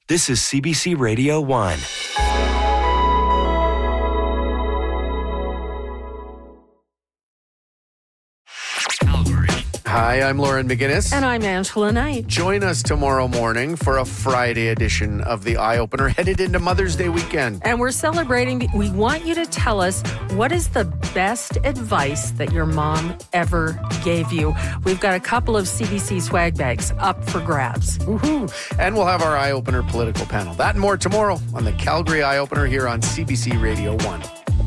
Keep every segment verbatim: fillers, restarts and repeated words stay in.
This is C B C Radio one. Hi, I'm Lauren McGinnis. And I'm Angela Knight. Join us tomorrow morning for a Friday edition of The Eye Opener, headed into Mother's Day weekend. And we're celebrating. We want you to tell us, what is the best advice that your mom ever gave you? We've got a couple of C B C swag bags up for grabs. Woohoo! And we'll have our Eye Opener political panel. That and more tomorrow on the Calgary Eye Opener here on C B C Radio one.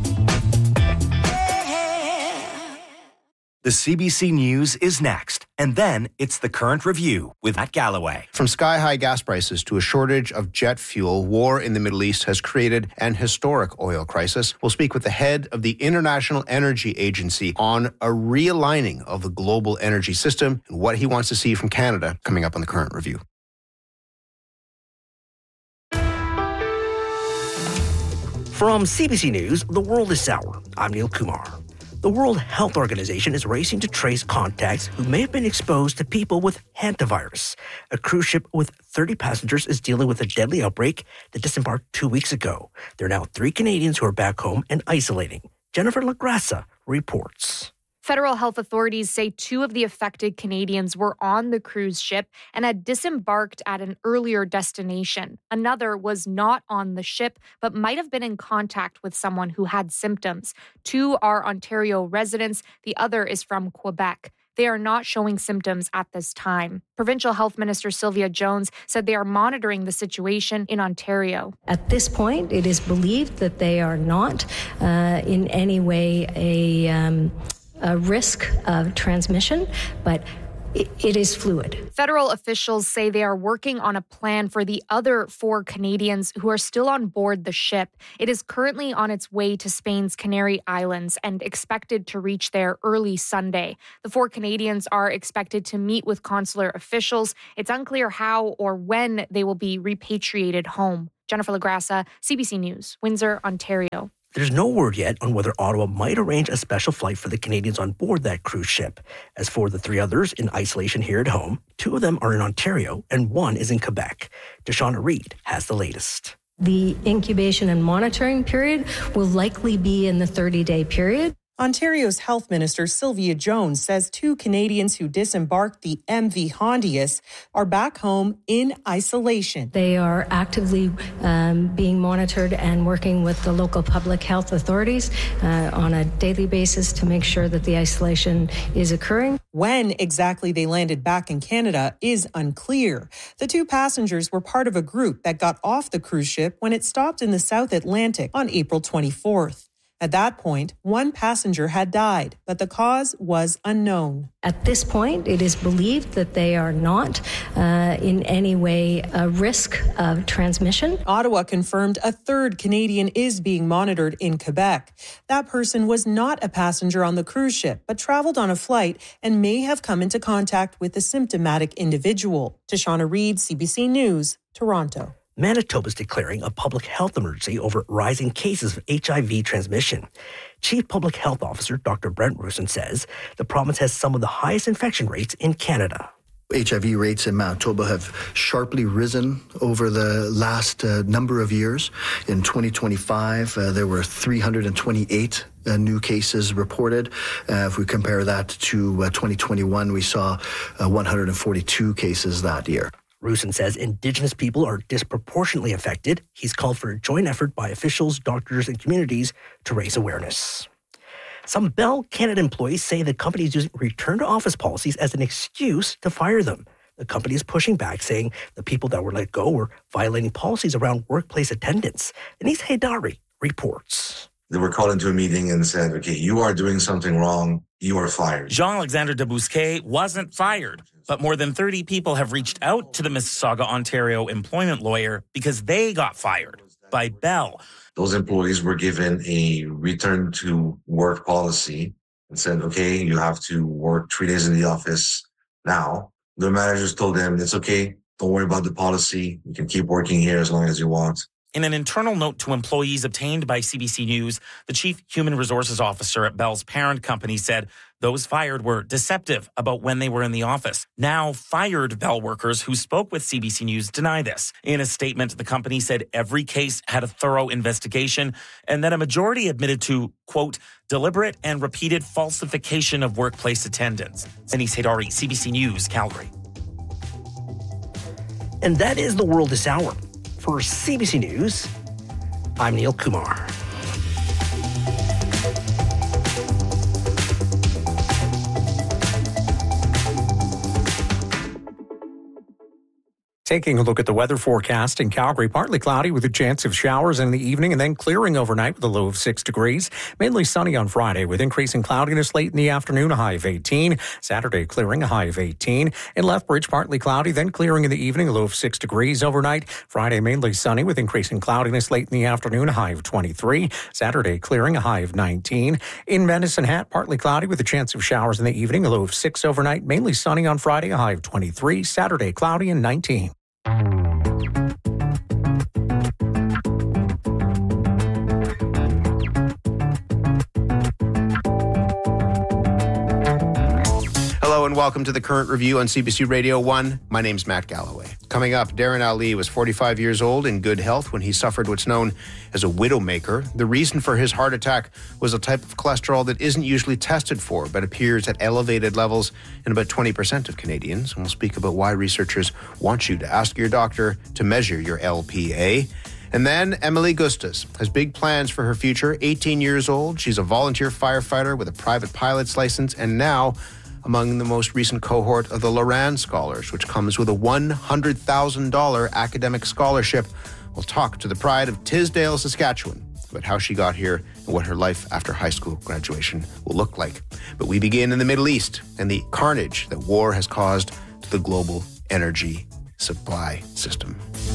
The C B C News is next, and then it's the Current Review with Matt Galloway. From sky-high gas prices to a shortage of jet fuel, war in the Middle East has created an historic oil crisis. We'll speak with the head of the International Energy Agency on a realigning of the global energy system and what he wants to see from Canada, coming up on the Current Review. From C B C News, The World is Sour. I'm Neil Kumar. The World Health Organization is racing to trace contacts who may have been exposed to people with hantavirus. A cruise ship with thirty passengers is dealing with a deadly outbreak that disembarked two weeks ago. There are now three Canadians who are back home and isolating. Jennifer LaGrassa reports. Federal health authorities say two of the affected Canadians were on the cruise ship and had disembarked at an earlier destination. Another was not on the ship, but might have been in contact with someone who had symptoms. Two are Ontario residents. The other is from Quebec. They are not showing symptoms at this time. Provincial Health Minister Sylvia Jones said they are monitoring the situation in Ontario. At this point, it is believed that they are not uh, in any way a... Um, a risk of transmission, but it, it is fluid. Federal officials say they are working on a plan for the other four Canadians who are still on board the ship. It is currently on its way to Spain's Canary Islands and expected to reach there early Sunday. The four Canadians are expected to meet with consular officials. It's unclear how or when they will be repatriated home. Jennifer LaGrassa, C B C News, Windsor, Ontario. There's no word yet on whether Ottawa might arrange a special flight for the Canadians on board that cruise ship. As for the three others in isolation here at home, two of them are in Ontario and one is in Quebec. Deshauna Reed has the latest. The incubation and monitoring period will likely be in the thirty-day period. Ontario's Health Minister Sylvia Jones says two Canadians who disembarked the M V Hondius are back home in isolation. They are actively um, being monitored and working with the local public health authorities uh, on a daily basis to make sure that the isolation is occurring. When exactly they landed back in Canada is unclear. The two passengers were part of a group that got off the cruise ship when it stopped in the South Atlantic on April twenty-fourth. At that point, one passenger had died, but the cause was unknown. At this point, it is believed that they are not uh, in any way a risk of transmission. Ottawa confirmed a third Canadian is being monitored in Quebec. That person was not a passenger on the cruise ship, but traveled on a flight and may have come into contact with a symptomatic individual. Tashana Reed, C B C News, Toronto. Manitoba is declaring a public health emergency over rising cases of H I V transmission. Chief Public Health Officer Doctor Brent Roussin says the province has some of the highest infection rates in Canada. H I V rates in Manitoba have sharply risen over the last uh, number of years. In twenty twenty-five, uh, there were three hundred twenty-eight uh, new cases reported. Uh, if we compare that to uh, twenty twenty-one, we saw uh, one hundred forty-two cases that year. Roussin says Indigenous people are disproportionately affected. He's called for a joint effort by officials, doctors, and communities to raise awareness. Some Bell Canada employees say the company is using return-to-office policies as an excuse to fire them. The company is pushing back, saying the people that were let go were violating policies around workplace attendance. Anis Haydari reports. They were called into a meeting and said, okay, you are doing something wrong. You are fired. Jean-Alexandre Debousquet wasn't fired, but more than thirty people have reached out to the Mississauga, Ontario employment lawyer because they got fired by Bell. Those employees were given a return to work policy and said, okay, you have to work three days in the office now. The managers told them, it's okay. Don't worry about the policy. You can keep working here as long as you want. In an internal note to employees obtained by C B C News, the chief human resources officer at Bell's parent company said those fired were deceptive about when they were in the office. Now, fired Bell workers who spoke with C B C News deny this. In a statement, the company said every case had a thorough investigation and that a majority admitted to, quote, deliberate and repeated falsification of workplace attendance. Anis Haydari, C B C News, Calgary. And that is the world this hour. For C B C News, I'm Neil Kumar. Taking a look at the weather forecast in Calgary, partly cloudy with a chance of showers in the evening and then clearing overnight with a low of six degrees. Mainly sunny on Friday with increasing cloudiness late in the afternoon, a high of eighteen. Saturday clearing, a high of eighteen. In Lethbridge, partly cloudy, then clearing in the evening, a low of six degrees overnight. Friday mainly sunny with increasing cloudiness late in the afternoon, a high of twenty-three. Saturday clearing, a high of nineteen. In Medicine Hat, partly cloudy with a chance of showers in the evening, a low of six overnight. Mainly sunny on Friday, a high of twenty-three. Saturday cloudy and nineteen. Hello and welcome to the Current Review on C B C Radio one. My name's Matt Galloway. Coming up, Darren Ali was forty-five years old in good health when he suffered what's known as a widowmaker. The reason for his heart attack was a type of cholesterol that isn't usually tested for, but appears at elevated levels in about twenty percent of Canadians. And we'll speak about why researchers want you to ask your doctor to measure your L P A. And then Emily Gustas has big plans for her future. eighteen years old, she's a volunteer firefighter with a private pilot's license, and now among the most recent cohort of the Loran Scholars, which comes with a one hundred thousand dollars academic scholarship. We'll talk to the pride of Tisdale, Saskatchewan, about how she got here and what her life after high school graduation will look like. But we begin in the Middle East and the carnage that war has caused to the global energy supply system.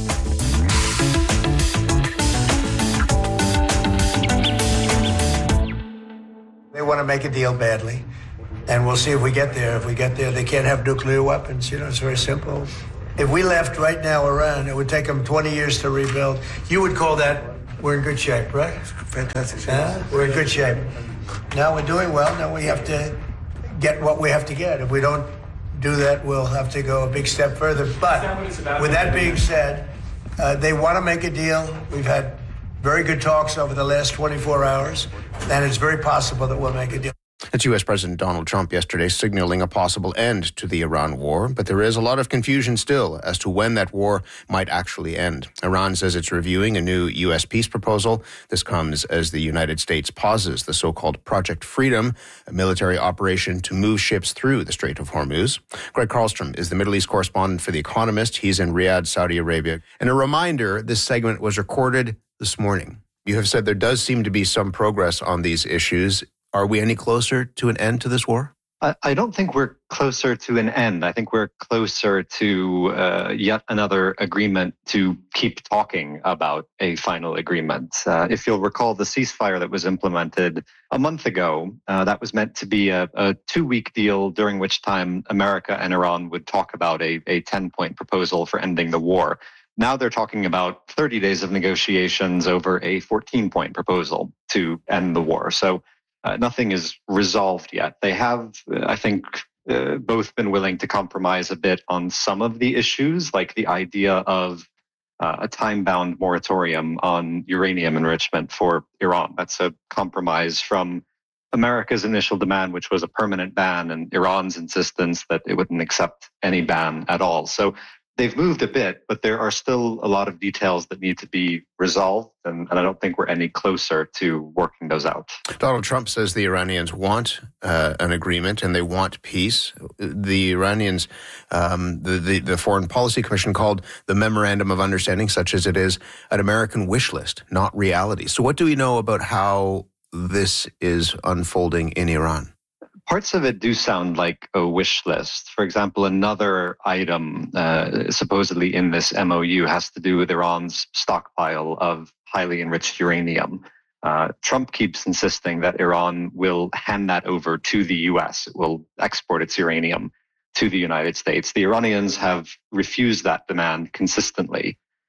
They want to make a deal badly. And we'll see if we get there. If we get there, they can't have nuclear weapons. You know, it's very simple. If we left right now Iran, it would take them twenty years to rebuild. You would call that, we're in good shape, right? Fantastic shape. Uh, we're in good shape. Now we're doing well. Now we have to get what we have to get. If we don't do that, we'll have to go a big step further. But with that being said, uh, they want to make a deal. We've had very good talks over the last twenty-four hours, and it's very possible that we'll make a deal. That's U S President Donald Trump yesterday signaling a possible end to the Iran war, but there is a lot of confusion still as to when that war might actually end. Iran says it's reviewing a new U S peace proposal. This comes as the United States pauses the so-called Project Freedom, a military operation to move ships through the Strait of Hormuz. Greg Karlstrom is the Middle East correspondent for The Economist. He's in Riyadh, Saudi Arabia. And a reminder, this segment was recorded this morning. You have said there does seem to be some progress on these issues. Are we any closer to an end to this war? I, I don't think we're closer to an end. I think we're closer to uh, yet another agreement to keep talking about a final agreement. Uh, if you'll recall the ceasefire that was implemented a month ago, uh, that was meant to be a, a two-week deal during which time America and Iran would talk about a, a ten-point proposal for ending the war. Now they're talking about thirty days of negotiations over a fourteen-point proposal to end the war. So Uh, nothing is resolved yet. They have, uh, I think, uh, both been willing to compromise a bit on some of the issues, like the idea of uh, a time-bound moratorium on uranium enrichment for Iran. That's a compromise from America's initial demand, which was a permanent ban, and Iran's insistence that it wouldn't accept any ban at all. So they've moved a bit, but there are still a lot of details that need to be resolved, and, and I don't think we're any closer to working those out. Donald Trump says the Iranians want uh, an agreement and they want peace. The Iranians, um, the, the, the Foreign Policy Commission called the Memorandum of Understanding, such as it is, an American wish list, not reality. So what do we know about how this is unfolding in Iran? Parts of it do sound like a wish list. For example, another item uh, supposedly in this M O U has to do with Iran's stockpile of highly enriched uranium. Uh, Trump keeps insisting that Iran will hand that over to the U S. It will export its uranium to the United States. The Iranians have refused that demand consistently.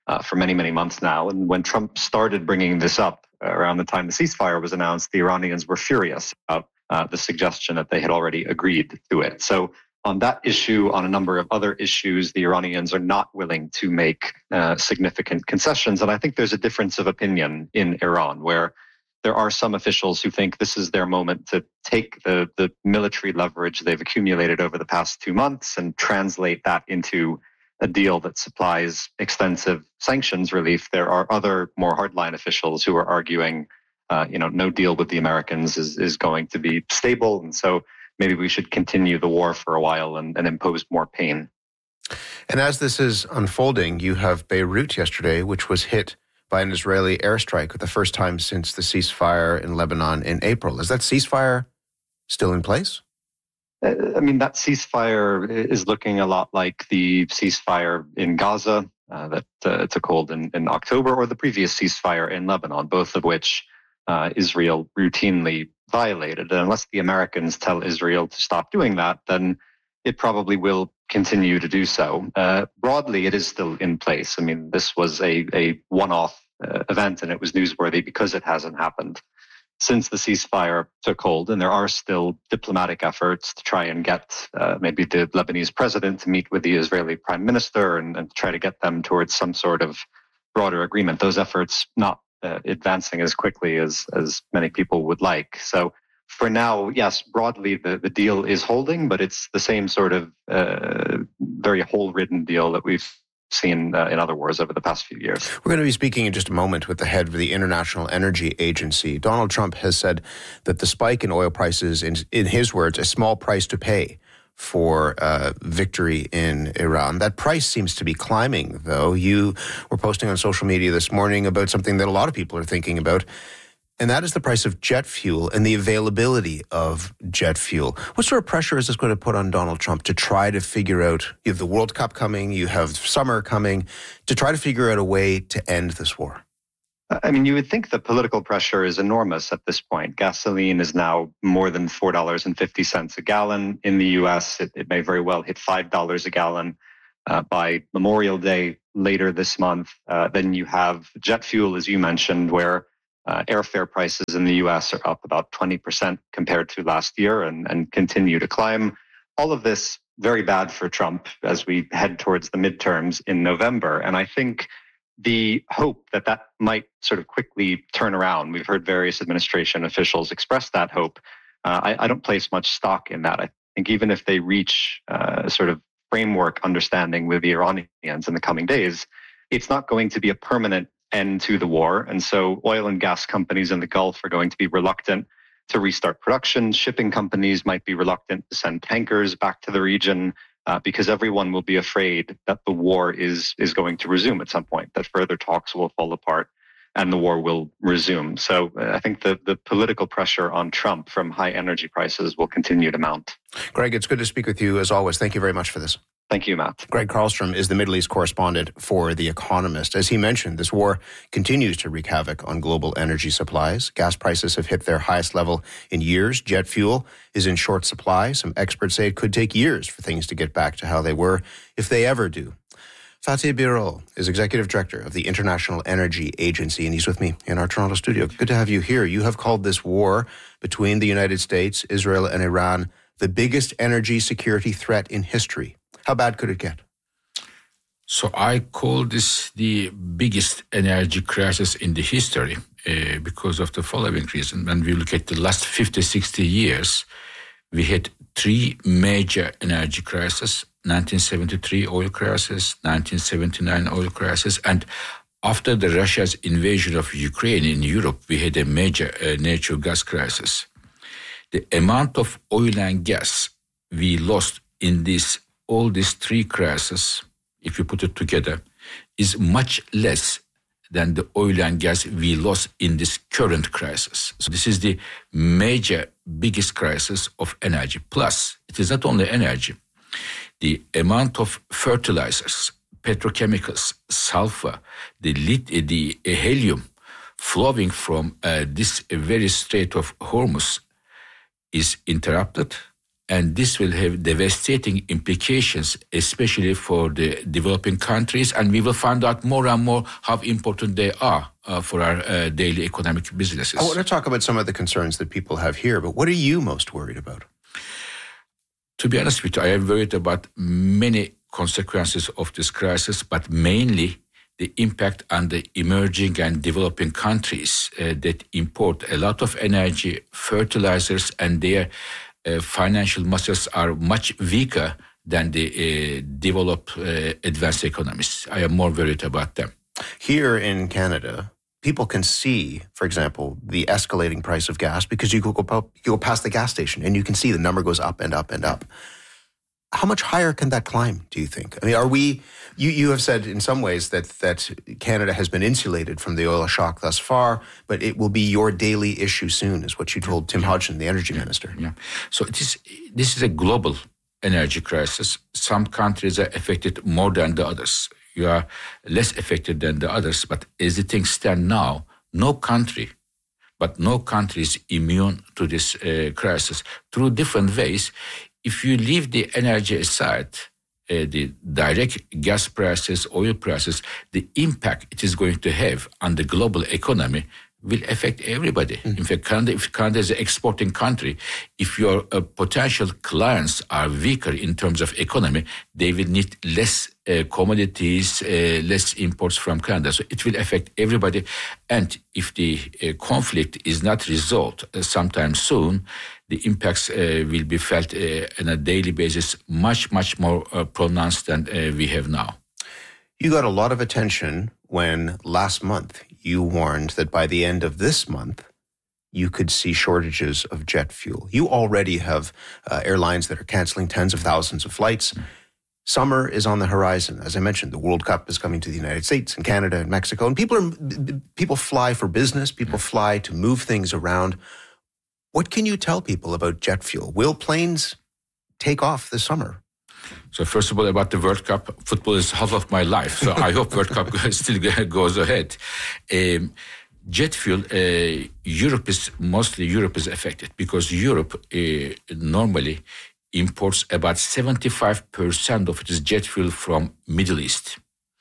uh, for many, many months now. And when Trump started bringing this up around the time the ceasefire was announced, the Iranians were furious about uh, the suggestion that they had already agreed to it. So on that issue, on a number of other issues, the Iranians are not willing to make uh, significant concessions. And I think there's a difference of opinion in Iran, where there are some officials who think this is their moment to take the, the military leverage they've accumulated over the past two months and translate that into a deal that supplies extensive sanctions relief. There are other more hardline officials who are arguing, uh, you know, no deal with the Americans is, is going to be stable. And so maybe we should continue the war for a while and, and impose more pain. And as this is unfolding, you have Beirut yesterday, which was hit by an Israeli airstrike for the first time since the ceasefire in Lebanon in April. Is that ceasefire still in place? I mean, that ceasefire is looking a lot like the ceasefire in Gaza uh, that uh, took hold in, in October, or the previous ceasefire in Lebanon, both of which uh, Israel routinely violated. And unless the Americans tell Israel to stop doing that, then it probably will continue to do so. Uh, broadly, it is still in place. I mean, this was a, a one-off uh, event, and it was newsworthy because it hasn't happened since the ceasefire took hold. And there are still diplomatic efforts to try and get uh, maybe the Lebanese president to meet with the Israeli prime minister and, and try to get them towards some sort of broader agreement. Those efforts not uh, advancing as quickly as, as many people would like. So for now, yes, broadly, the, the deal is holding, but it's the same sort of uh, very hole-ridden deal that we've seen uh, in other wars over the past few years. We're going to be speaking in just a moment with the head of the International Energy Agency. Donald Trump has said that the spike in oil prices, in, in his words, a small price to pay for uh, victory in Iran. That price seems to be climbing, though. You were posting on social media this morning about something that a lot of people are thinking about, and that is the price of jet fuel and the availability of jet fuel. What sort of pressure is this going to put on Donald Trump to try to figure out, you have the World Cup coming, you have summer coming, to try to figure out a way to end this war? I mean, you would think the political pressure is enormous at this point. Gasoline is now more than four dollars and fifty cents a gallon in the U S. It, it may very well hit five dollars a gallon uh, by Memorial Day later this month. Uh, then you have jet fuel, as you mentioned, where Uh, airfare prices in the U S are up about twenty percent compared to last year and, and continue to climb. All of this very bad for Trump as we head towards the midterms in November. And I think the hope that that might sort of quickly turn around, we've heard various administration officials express that hope. Uh, I, I don't place much stock in that. I think even if they reach uh, sort of framework understanding with the Iranians in the coming days, it's not going to be a permanent end to the war. And so oil and gas companies in the Gulf are going to be reluctant to restart production. Shipping companies might be reluctant to send tankers back to the region uh, because everyone will be afraid that the war is, is going to resume at some point, that further talks will fall apart and the war will resume. So uh, I think the, the political pressure on Trump from high energy prices will continue to mount. Greg, it's good to speak with you as always. Thank you very much for this. Thank you, Matt. Greg Carlstrom is the Middle East correspondent for The Economist. As he mentioned, this war continues to wreak havoc on global energy supplies. Gas prices have hit their highest level in years. Jet fuel is in short supply. Some experts say it could take years for things to get back to how they were, if they ever do. Fatih Birol is Executive Director of the International Energy Agency, and he's with me in our Toronto studio. Good to have you here. You have called this war between the United States, Israel, and Iran the biggest energy security threat in history. How bad could it get? So I call this the biggest energy crisis in the history uh, because of the following reason. When we look at the last fifty, sixty years, we had three major energy crises: nineteen seventy-three oil crisis, nineteen seventy-nine oil crisis, and after the Russia's invasion of Ukraine in Europe, we had a major uh, natural gas crisis. The amount of oil and gas we lost in this all these three crises, if you put it together, is much less than the oil and gas we lost in this current crisis. So this is the major, biggest crisis of energy. Plus, it is not only energy. The amount of fertilizers, petrochemicals, sulfur, the, lit- the helium flowing from uh, this very Strait of Hormuz is interrupted. And this will have devastating implications, especially for the developing countries. And we will find out more and more how important they are uh, for our uh, daily economic businesses. I want to talk about some of the concerns that people have here, but what are you most worried about? To be honest with you, I am worried about many consequences of this crisis, but mainly the impact on the emerging and developing countries uh, that import a lot of energy, fertilizers, and their uh, financial muscles are much weaker than the uh, developed uh, advanced economies. I am more worried about them. Here in Canada, people can see, for example, the escalating price of gas because you go, you go past the gas station and you can see the number goes up and up and up. How much higher can that climb, do you think? I mean, are we, you, you have said in some ways that, that Canada has been insulated from the oil shock thus far, but it will be your daily issue soon, is what you told Tim Hodgson, the energy yeah. minister. Yeah. So it is, this is a global energy crisis. Some countries are affected more than the others. You are less affected than the others, but as the things stand now, no country, but no country is immune to this uh, crisis through different ways. If you leave the energy aside, uh, the direct gas prices, oil prices, the impact it is going to have on the global economy will affect everybody. Mm-hmm. In fact, Canada, if Canada is an exporting country, if your uh, potential clients are weaker in terms of economy, they will need less uh, commodities, uh, less imports from Canada. So it will affect everybody. And if the uh, conflict is not resolved uh, sometime soon, the impacts uh, will be felt uh, on a daily basis much, much more uh, pronounced than uh, we have now. You got a lot of attention when last month you warned that by the end of this month, you could see shortages of jet fuel. You already have uh, airlines that are canceling tens of thousands of flights. Mm. Summer is on the horizon. As I mentioned, the World Cup is coming to the United States and Canada and Mexico. And people are people fly for business. People mm. fly to move things around. What can you tell people about jet fuel? Will planes take off this summer? So first of all, about the World Cup, football is half of my life. So I hope World Cup still goes ahead. Um, jet fuel, uh, Europe is, mostly Europe is affected because Europe uh, normally imports about seventy-five percent of its jet fuel from Middle East.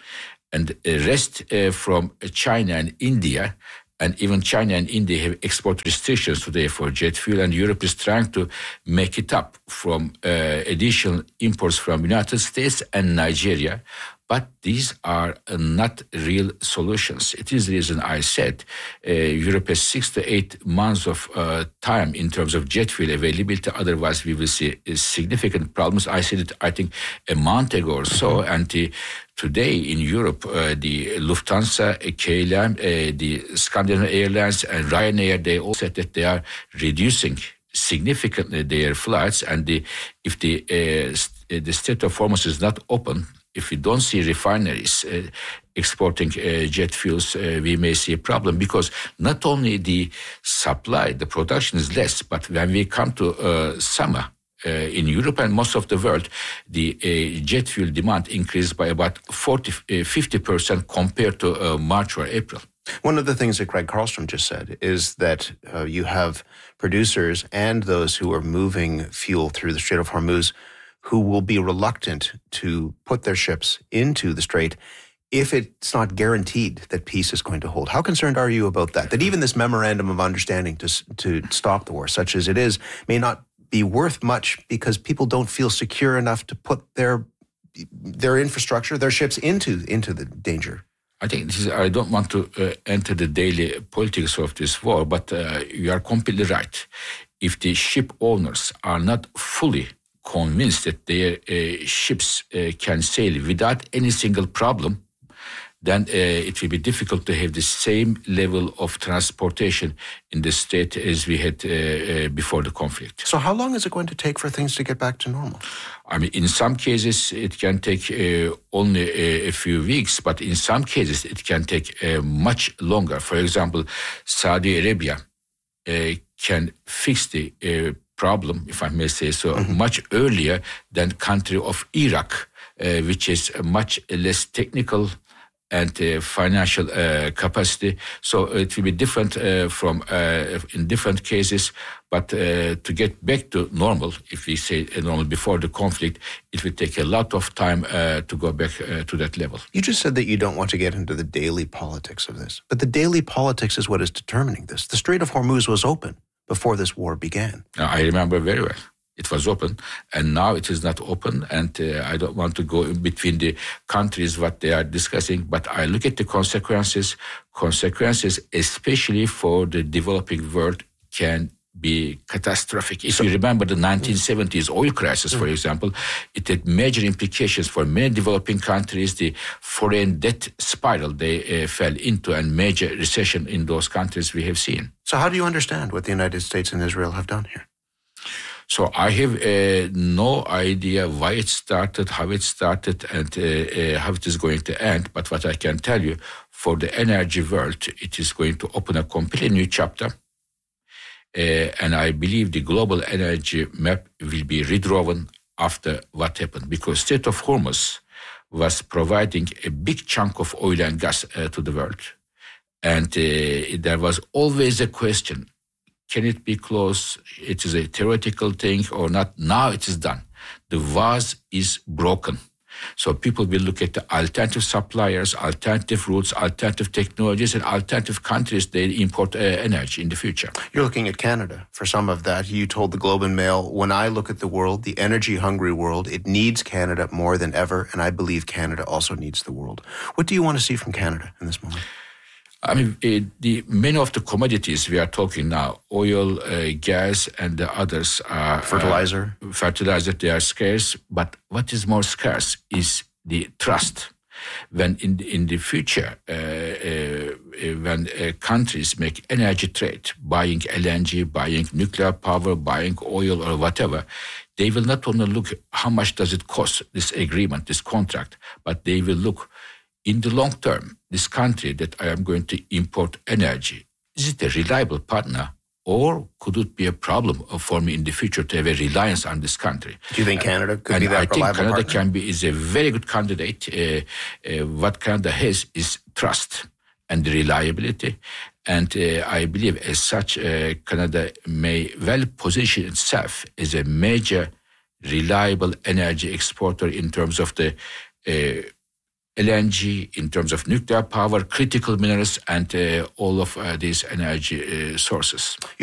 And the rest uh, from China and India. And even China and India have export restrictions today for jet fuel, and Europe is trying to make it up from uh, additional imports from United States and Nigeria. But these are uh, not real solutions. It is the reason I said uh, Europe has six to eight months of uh, time in terms of jet fuel availability. Otherwise, we will see uh, significant problems. I said it, I think, a month ago or so. And the, today in Europe, uh, the Lufthansa, K L M, uh, the Scandinavian Airlines, and Ryanair, they all said that they are reducing significantly their flights. And the, if the uh, st- the Strait of Hormuz is not open, if we don't see refineries uh, exporting uh, jet fuels, uh, we may see a problem because not only the supply, the production is less, but when we come to uh, summer uh, in Europe and most of the world, the uh, jet fuel demand increased by about forty, fifty percent compared to uh, March or April. One of the things that Greg Carlstrom just said is that uh, you have producers and those who are moving fuel through the Strait of Hormuz who will be reluctant to put their ships into the strait if it's not guaranteed that peace is going to hold. How concerned are you about that? That even this memorandum of understanding to to stop the war, such as it is, may not be worth much because people don't feel secure enough to put their their infrastructure, their ships into into the danger? I think this is, I don't want to uh, enter the daily politics of this war, but uh, you are completely right. If the ship owners are not fully convinced that their uh, ships uh, can sail without any single problem, then uh, it will be difficult to have the same level of transportation in the state as we had uh, uh, before the conflict. So how long is it going to take for things to get back to normal? I mean, in some cases, it can take uh, only a, a few weeks, but in some cases, it can take uh, much longer. For example, Saudi Arabia uh, can fix the uh, problem, if I may say so, mm-hmm. much earlier than country of Iraq, uh, which is much less technical and uh, financial uh, capacity. So it will be different uh, from uh, in different cases. But uh, to get back to normal, if we say normal before the conflict, it will take a lot of time uh, to go back uh, to that level. You just said that you don't want to get into the daily politics of this. But the daily politics is what is determining this. The Strait of Hormuz was open before this war began. Now, I remember very well. It was open, and now it is not open, and uh, I don't want to go in between the countries, what they are discussing, but I look at the consequences. Consequences, especially for the developing world, can be catastrophic. If you remember the nineteen seventies oil crisis, for example, it had major implications for many developing countries. The foreign debt spiral they uh, fell into, and major recession in those countries we have seen. So how do you understand what the United States and Israel have done here? So I have uh, no idea why it started, how it started, and uh, uh, how it is going to end. But what I can tell you, for the energy world, it is going to open a completely new chapter. Uh, and I believe the global energy map will be redrawn after what happened, because Strait of Hormuz was providing a big chunk of oil and gas uh, to the world. And uh, there was always a question, can it be closed? It is a theoretical thing or not. Now it is done. The vase is broken. So people will look at the alternative suppliers, alternative routes, alternative technologies, and alternative countries they import uh, energy in the future. You're looking at Canada for some of that. You told the Globe and Mail, when I look at the world, the energy-hungry world, it needs Canada more than ever, and I believe Canada also needs the world. What do you want to see from Canada in this moment? I mean, uh, the many of the commodities we are talking now, oil, uh, gas, and the others are... Fertilizer. Uh, fertilizer, they are scarce. But what is more scarce is the trust. When in the, in the future, uh, uh, when uh, countries make energy trade, buying L N G, buying nuclear power, buying oil or whatever, they will not only look how much does it cost, this agreement, this contract, but they will look in the long term, this country that I am going to import energy, is it a reliable partner, or could it be a problem for me in the future to have a reliance on this country? Do you think Canada could and be that I reliable think Canada partner? can be, is a very good candidate. Uh, uh, what Canada has is trust and reliability. And uh, I believe as such, uh, Canada may well position itself as a major reliable energy exporter in terms of the uh, L N G, in terms of nuclear power, critical minerals, and uh, all of uh, these energy uh, sources. You